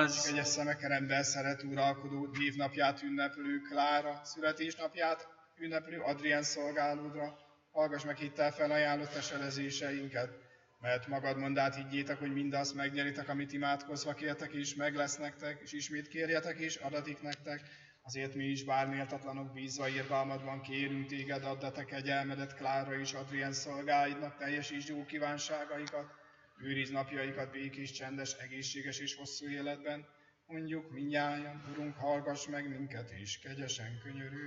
igaz. Kegyes szemekeremben szeret uralkodó névnapját ünneplő Klára, születésnapját ünneplő Adrien szolgálódra, hallgass meg hittel felajánlott eselezéseinket, mert magad mondát higgyétek, hogy mindazt megnyeritek, amit imádkozva kértek, és meg lesz nektek, és ismét kérjetek, és adatik nektek. Azért mi is, bár méltatlanok bízva irgalmadban kérünk téged, add a te kegyelmedet Klára és Adrien szolgáidnak, teljesítsd jó kívánságaikat, őrizd napjaikat békés, csendes, egészséges és hosszú életben. Mondjuk mindnyájan, Urunk, hallgass meg minket, és kegyesen könyörülj.